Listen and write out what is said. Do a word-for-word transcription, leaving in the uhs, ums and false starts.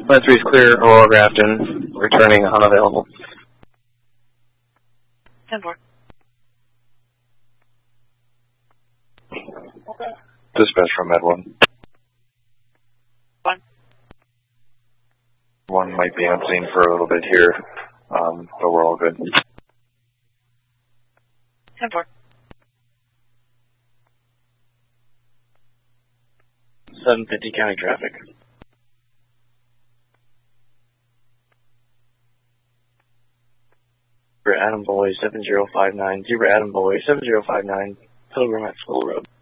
Line three is clear, Aurora Grafton, returning unavailable. ten four. Dispatch from Med one. One. One might be on scene for a little bit here, um, but we're all good. ten four. seven fifty county traffic. Zebra Adam Boy seven zero five nine, Zebra Adam Boy seven zero five nine, Pilgrim at School Road.